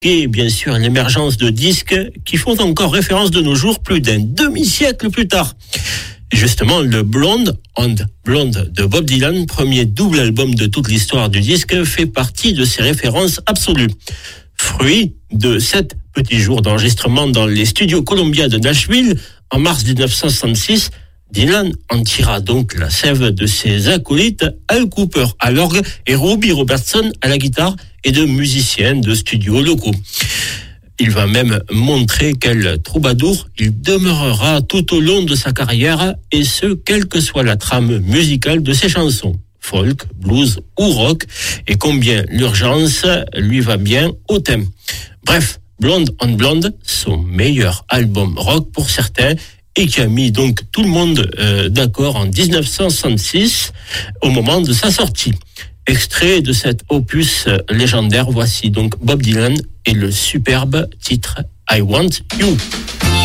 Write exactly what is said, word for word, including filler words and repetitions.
et bien sûr l'émergence de disques qui font encore référence de nos jours plus d'un demi-siècle plus tard. Justement, le Blonde on Blonde de Bob Dylan, premier double album de toute l'histoire du disque, fait partie de ses références absolues. Fruit de sept petits jours d'enregistrement dans les studios Columbia de Nashville en mars dix-neuf cent soixante-six, Dylan en tira donc la sève de ses acolytes Al Cooper à l'orgue et Robbie Robertson à la guitare et de musiciens de studios locaux. Il va même montrer quel troubadour il demeurera tout au long de sa carrière, et ce, quelle que soit la trame musicale de ses chansons, folk, blues ou rock, et combien l'urgence lui va bien au thème. Bref, Blonde on Blonde, son meilleur album rock pour certains, et qui a mis donc tout le monde euh, d'accord en dix-neuf cent soixante-six au moment de sa sortie. Extrait de cet opus légendaire, voici donc Bob Dylan et le superbe titre I Want You.